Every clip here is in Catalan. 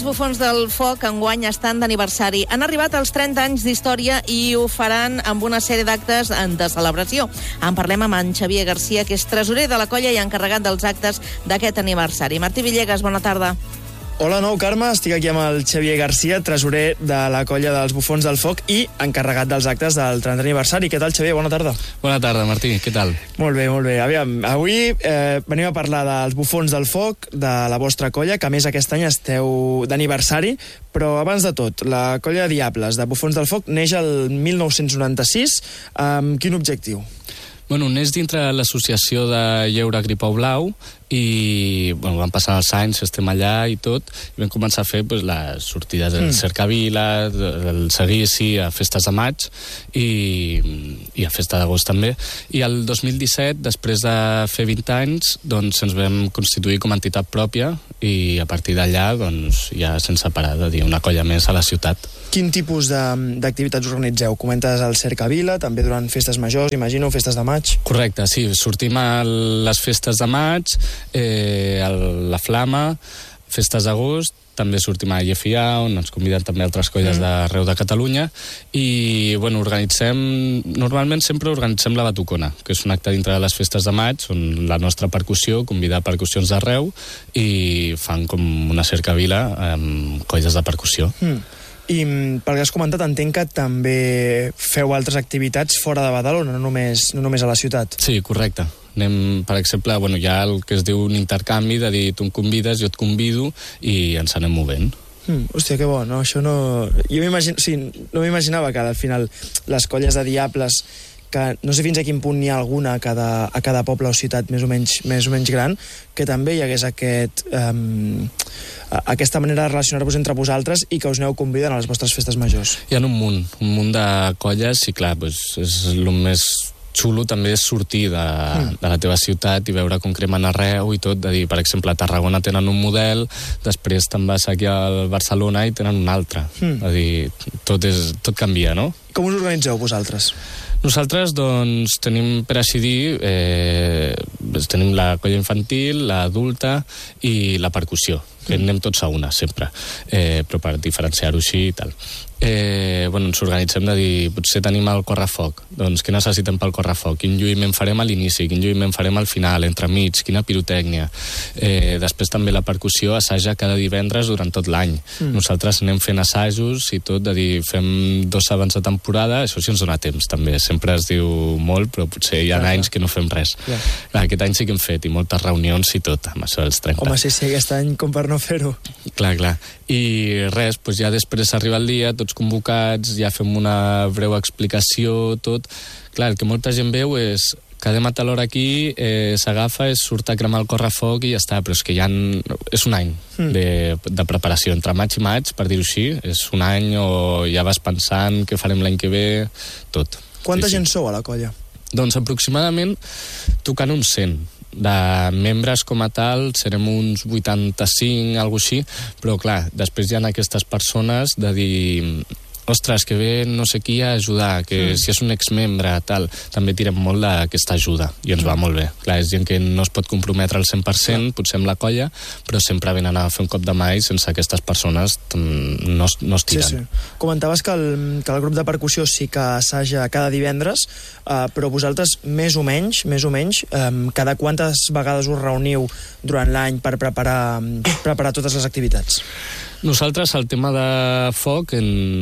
Els Bufons del Foc enguany estan d'aniversari. Han arribat als 30 anys d'història i ho faran amb una sèrie d'actes de celebració. En parlem amb en Xavier Garcia, que és tresorer de la colla i encarregat dels actes d'aquest aniversari. Martí Villegas, bona tarda. Hola, Carme. Estic aquí amb el Xavier Garcia, tresorer de la colla dels Bufons del Foc i encarregat dels actes del 30 aniversari. Què tal, Xavier? Bona tarda. Bona tarda, Martí. Què tal? Molt bé, molt bé. Aviam, avui venim a parlar dels Bufons del Foc, de la vostra colla, que a més aquest any esteu d'aniversari, però abans de tot, la colla de Diables de Bufons del Foc neix el 1996. Amb quin objectiu? Bueno, neix dintre l'associació de Lleure Gripau Blau i van passar els anys, estem allà i tot, i vam començar a fer les sortides del Cercavila, del Seguici, a festes de maig i a festa d'agost també. I el 2017, després de fer 20 anys, doncs ens vam constituir com a entitat pròpia i a partir d'allà ja sense parar de dir una colla més a la ciutat. Quin tipus d'activitats organitzeu? Comentes el Cercavila, també durant festes majors, imagino, festes de maig? Correcte, sí. Sortim a les festes de maig, la Flama, festes d'agost, també sortim a IFIA, on ens conviden també altres colles d'arreu de Catalunya, i normalment sempre organitzem la Batucona, que és un acte dintre de les festes de maig, on la nostra percussió convida percussions d'arreu i fan com una cercavila amb colles de percussió. I pel que has comentat, entenc que també feu altres activitats fora de Badalona, no només a la ciutat. Sí, correcte. Anem, per exemple, hi ha el que es diu un intercanvi, de dir, tu em convides, jo et convido, i ens anem movent. Hòstia, que bo, no? Això no... Jo no m'imaginava que al final les colles de Diables, que no sé fins a quin punt n'hi ha alguna a cada poble o ciutat més o menys gran, que també hi hagués aquesta manera de relacionar-vos entre vosaltres i que us aneu convidant a les vostres festes majors. Hi ha un munt de colles i clar, és el més xulo també és sortir de la teva ciutat i veure com cremen arreu i tot, de dir, per exemple, a Tarragona tenen un model, després te'n vas aquí a Barcelona i tenen un altre. És a dir, tot canvia, no? Com us organitzeu vosaltres? Nosaltres, tenim, per així dir, tenim la colla infantil, l'adulta i la percussió, que anem tots a una, sempre, però per diferenciar-ho així i tal. Ens organitzem de dir, potser tenim el correfoc, doncs què necessitem pel correfoc? Quin lluïment farem a l'inici, quin lluïment farem al final, entremig, quina pirotècnia. Després també la percussió assaja cada divendres durant tot l'any. Nosaltres anem fent assajos i tot, de dir, fem 2 abans de temporada, això sí ens dona temps també, sempre es diu molt, però potser hi ha anys que no fem res. Aquest any sí que hem fet, i moltes reunions i tot, amb això dels 30. Home, sí, aquest any com per no fer-ho. Clar. I res, ja després arriba el dia, tots convocats, ja fem una breu explicació, tot. Clar, el que molta gent veu és quedem a tal hora aquí, s'agafa, surt a cremar el correfoc i ja està, però és que és un any de preparació, entre maig i maig, per dir-ho així, és un any o ja vas pensant què farem l'any que ve, tot. Quanta gent sou a la colla? Doncs aproximadament tocant uns 100. De membres com a tal serem uns 85, alguna cosa així, però clar, després hi ha aquestes persones de dir, ostres, que ve no sé qui a ajudar, que si és un exmembre, tal, també tirem molt d'aquesta ajuda i ens va molt bé. Clar, és gent que no es pot comprometre al 100%, potser amb la colla, però sempre venen a fer un cop de mà i sense aquestes persones no es tiren. Sí. Comentaves que el grup de percussió sí que assaja cada divendres, però vosaltres més o menys, cada quantes vegades us reuniu durant l'any per preparar totes les activitats? Nosaltres, el tema de foc,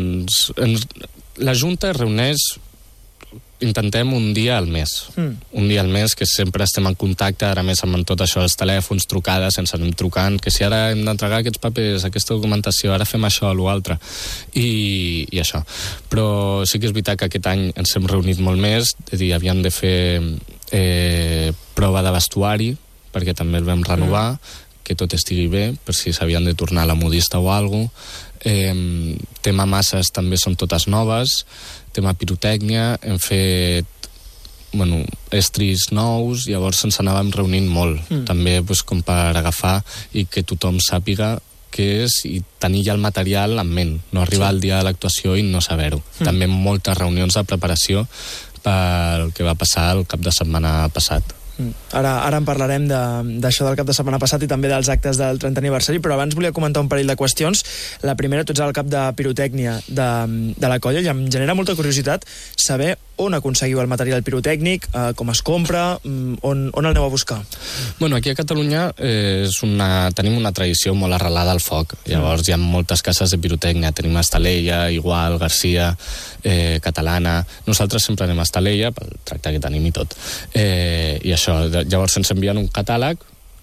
la Junta es reuneix, intentem un dia al mes. Un dia al mes, que sempre estem en contacte, ara més amb tot això, els telèfons, trucades, ens anem trucant, que si ara hem d'entregar aquests papers, aquesta documentació, ara fem això o l'altre, i això. Però sí que és veritat que aquest any ens hem reunit molt més, és a dir, havíem de fer prova de vestuari, perquè també el vam renovar, que tot estigui bé, per si s'havien de tornar a la modista o alguna cosa. Tema masses també són totes noves, tema pirotècnia, hem fet estris nous, llavors ens anàvem reunint molt, també com per agafar i que tothom sàpiga què és i tenir ja el material en ment, no arribar al dia de l'actuació i no saber-ho. També moltes reunions de preparació pel que va passar el cap de setmana passat. Ara en parlarem d'això del cap de setmana passat i també dels actes del 30 aniversari, però abans volia comentar un parell de qüestions. La primera, tu ets al cap de pirotècnia de la colla i em genera molta curiositat saber on aconseguiu el material pirotècnic, com es compra, on el aneu a buscar. Bueno, aquí a Catalunya tenim una tradició molt arrelada al foc. Llavors hi ha moltes cases de pirotècnia. Tenim Estaleia, Igual, Garcia, Catalana. Nosaltres sempre anem a Estaleia pel tracte que tenim i tot. I això, llavors ens envien un catàleg,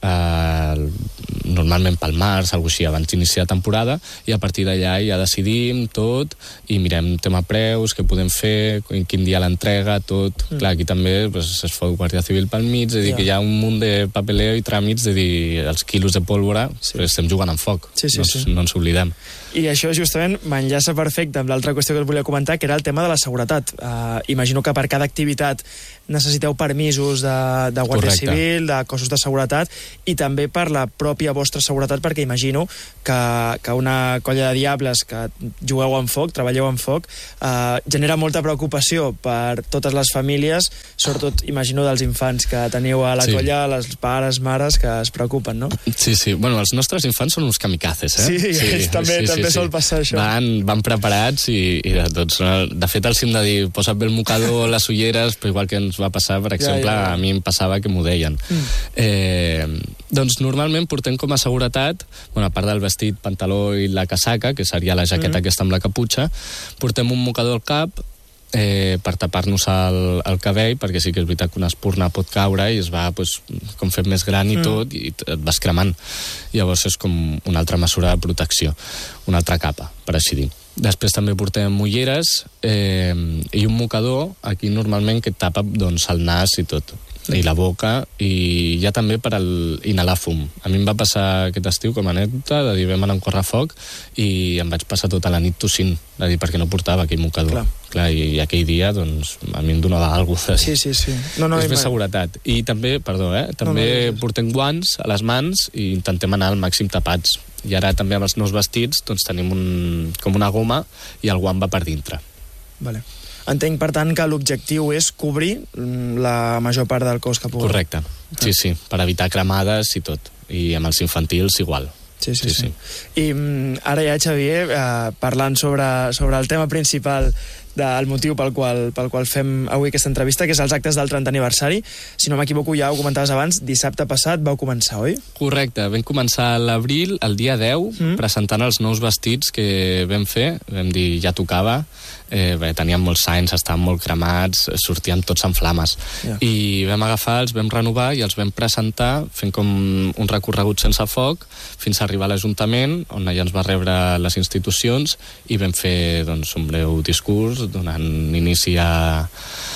normalment pel març, alguna cosa així, abans d'iniciar la temporada, i a partir d'allà ja decidim tot i mirem tema preus, què podem fer, quin dia l'entrega, tot. Clar, aquí també es fa Guàrdia Civil pel mig, és a dir, que hi ha un munt de papeleo i tràmits, de dir, els quilos de pólvora, estem jugant amb foc, no ens oblidem. I això justament m'enllaça perfecte amb l'altra qüestió que us volia comentar, que era el tema de la seguretat. Imagino que per cada activitat necessiteu permisos de Guàrdia Civil, de cossos de seguretat, i també per la pròpia vostra seguretat, perquè imagino que una colla de diables que jugueu amb foc, treballeu amb foc, genera molta preocupació per totes les famílies, sobretot imagino dels infants que teniu a la colla, les pares, mares, que es preocupen, no? Sí. Bueno, els nostres infants són uns kamikazes, eh? Sí, també sol passar això. Van preparats i doncs, de fet els hem de dir, posa't bé el mocador, les ulleres, però igual que ens va passar, per exemple, a mi em passava que m'ho deien. Doncs normalment portem com a seguretat, a part del vestit, pantaló i la casaca, que seria la jaqueta aquesta amb la caputxa, portem un mocador al cap per tapar-nos el cabell, perquè sí que és veritat que una espurna pot caure i es va com fent més gran i tot, i et vas cremant. Llavors és com una altra mesura de protecció, una altra capa, per així dir. Després també portem ulleres i un mocador, aquí normalment, que et tapa el nas i tot, i la boca, i ja també per inhalar fum. A mi em va passar aquest estiu com a anècdota, de dir, vam anar a un correfoc i em vaig passar tota la nit tossint, de dir, perquè no portava aquell mocador. Clar, i aquell dia, doncs, a mi em donava alguna cosa. Sí. És més seguretat. I també, també portem guants a les mans i intentem anar al màxim tapats. I ara també amb els nous vestits doncs tenim com una goma i el guant va per dintre. Vale. Entenc, per tant, que l'objectiu és cobrir la major part del cos que pugueu. Correcte. Sí, per evitar cremades i tot. I amb els infantils igual. Sí. I ara ja, Xavier, parlant sobre el tema principal del motiu pel qual fem avui aquesta entrevista, que és els actes del 30 aniversari. Si no m'equivoco, ja ho comentaves abans, dissabte passat vau començar, oi? Correcte, vam començar a l'abril, el dia 10, presentant els nous vestits que vam fer. Vam dir, ja tocava, teníem molts anys, estàvem molt cremats, sortíem tots en flames. I vam agafar, els vam renovar i els vam presentar fent com un recorregut sense foc fins a arribar a l'Ajuntament, on allà ens va rebre les institucions i vam fer un breu discurs donant inici al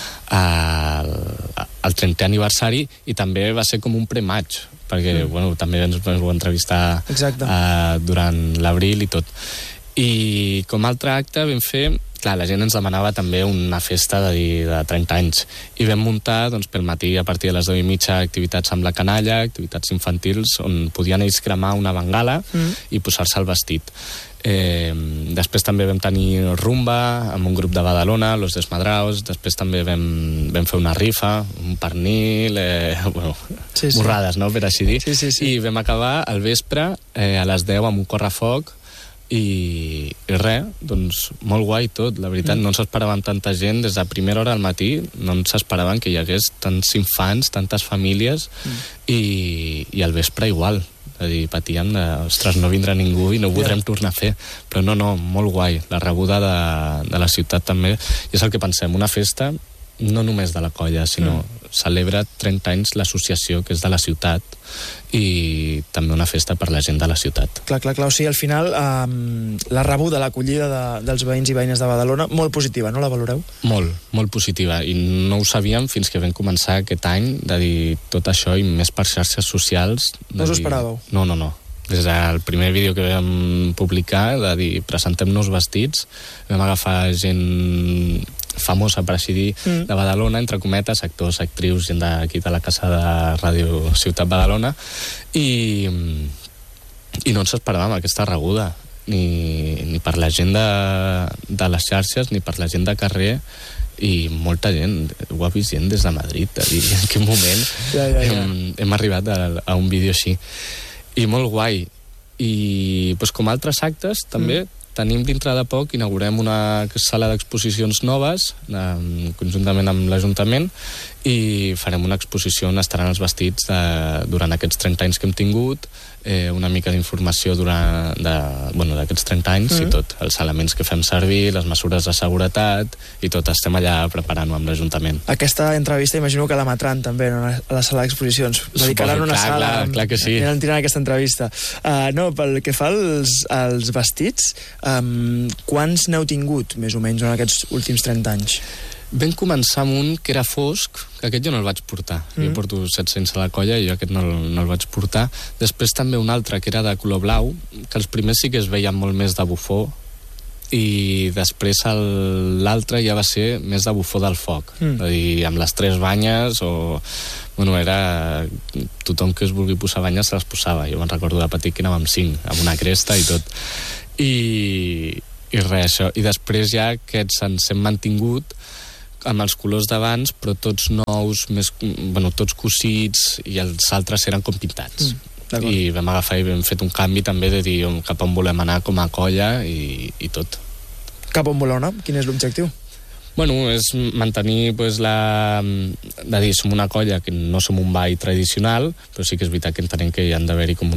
30è aniversari, i també va ser com un pre-maig, perquè també ens vau entrevistar durant l'abril i tot. I com a altre acte vam fer, clar, la gent ens demanava també una festa de 30 anys, i vam muntar pel matí, a partir de les 10:30, activitats amb la canalla, activitats infantils, on podien ells cremar una bengala i posar-se el vestit. Després també vam tenir rumba amb un grup de Badalona, Los Desmadraos. Després també vam fer una rifa, un pernil, borrades, no?, per així dir. I vam acabar al vespre a les 10 amb un correfoc i res, doncs molt guai tot, la veritat. No ens esperaven tanta gent des de primera hora al matí, no ens esperaven que hi hagués tants infants, tantes famílies, i al vespre igual. És a dir, patíem ostres, no vindrà ningú i no ho podrem tornar a fer. Però no, molt guai. La rebuda de la ciutat també. I és el que pensem, una festa no només de la colla, sinó celebra 30 anys l'associació, que és de la ciutat, i també una festa per la gent de la ciutat. Clar. O sigui, al final, la rebuda, l'acollida dels veïns i veïnes de Badalona, molt positiva, no la valoreu? Molt positiva, i no ho sabíem fins que vam començar aquest any, de dir tot això i més per xarxes socials. No us ho esperàveu? No. Des del primer vídeo que vam publicar, de dir, presentem-nos vestits, vam agafar gent famosa, per així dir, de Badalona, entre cometes, actors, actrius, gent d'aquí de la casa de Ràdio Ciutat Badalona, i no ens esperàvem aquesta rebuda. ni per la gent de les xarxes, ni per la gent de carrer, i molta gent, ho ha vist gent des de Madrid, a dir, en quin moment hem arribat a un vídeo així. I molt guai. I doncs, com altres actes, també tenim dintre de poc, inaugurem una sala d'exposicions noves, conjuntament amb l'Ajuntament, i farem una exposició on estaran els vestits durant aquests 30 anys que hem tingut, una mica d'informació d'aquests 30 anys i tot, els elements que fem servir, les mesures de seguretat i tot, estem allà preparant-ho amb l'Ajuntament. Aquesta entrevista imagino que l'emetran també, no? A la sala d'exposicions. Dedicaran una sala... Clar que sí. Aniran tirant aquesta entrevista. No, pel que fa als vestits, quants n'heu tingut, més o menys, en aquests últims 30 anys? Vam començar amb un que era fosc, que aquest jo no el vaig portar. Jo porto 700 a la colla i jo aquest no el vaig portar. Després també un altre que era de color blau, que els primers sí que es veien molt més de bufó, i després l'altre ja va ser més de bufó del foc. És a dir, amb les 3 banyes o... Bueno, era... Tothom que es vulgui posar banyes se les posava. Jo me'n recordo de petit que anàvem amb 5, amb una cresta i tot. I res, això. I després ja aquests ens hem mantingut amb els colors d'abans, però tots nous, tots cosits, i els altres eren com pintats. I vam agafar i vam fet un canvi també de dir cap on volem anar com a colla i tot. Cap on voleu anar? Quin és l'objectiu? Bueno, és mantenir de dir, som una colla que no som un ball tradicional, però sí que és veritat que entenem que hi han d'haver-hi com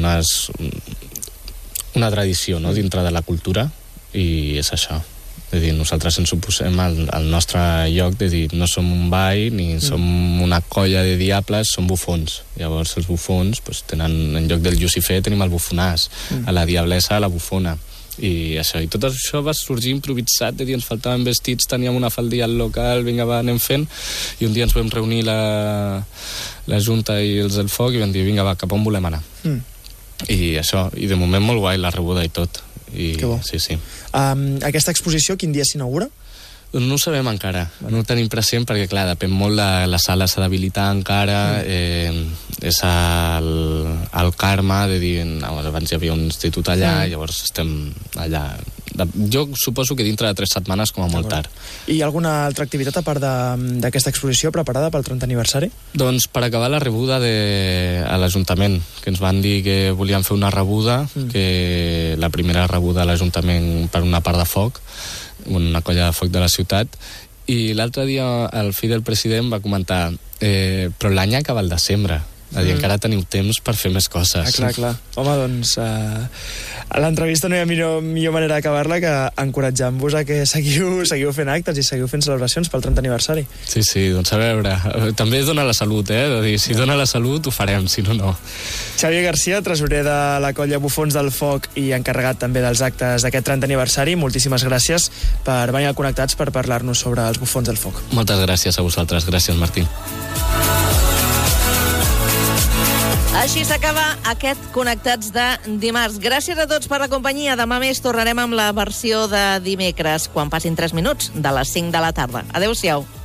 una tradició, no?, dintre de la cultura, i és això. És a dir, nosaltres ens oposem al nostre lloc de dir, no som un ball ni som una colla de diables, som bufons. Llavors els bufons tenen, en lloc del Llucifer tenim el bufonàs, a la diablessa la bufona, i això. I tot això va sorgir improvisat, de dir, ens faltaven vestits, teníem una faldilla al local, vinga, va, anem fent, i un dia ens vam reunir la Junta i els del Foc i vam dir, vinga, va, cap on volem anar. I això, i de moment molt guai la rebuda i tot. Que bo. Sí. Aquesta exposició quin dia s'inaugura? Doncs no ho sabem encara, no ho tenim present perquè, clar, depèn molt de la sala, s'ha d'habilitar encara, és al Carme, de dir, abans hi havia un institut allà, llavors estem allà. Jo suposo que dintre de 3 setmanes com a molt tard. I hi ha alguna altra activitat a part d'aquesta exposició preparada pel 30 aniversari? Doncs per acabar la rebuda a l'Ajuntament, que ens van dir que volien fer una rebuda, que la primera rebuda a l'Ajuntament per una part de foc, una colla de foc de la ciutat, i l'altre dia el fill del president va comentar però l'any acaba el desembre, és a dir, encara teniu temps per fer més coses. Clar. Home, doncs a l'entrevista no hi ha millor manera d'acabar-la que encoratjant-vos a que seguiu fent actes i seguiu fent celebracions pel 30 aniversari. Sí, doncs a veure, també dona la salut, de dir, si dona la salut ho farem, si no, no. Xavier Garcia, tresorer de la colla Bufons del Foc i encarregat també dels actes d'aquest 30 aniversari, moltíssimes gràcies per venir a Connectats per parlar-nos sobre els Bufons del Foc. Moltes gràcies a vosaltres, gràcies Martí. Així s'acaba aquest Connectats de dimarts. Gràcies a tots per la companyia. Demà més tornarem amb la versió de dimecres, quan passin 3 minuts de les 5 de la tarda. Adéu-siau.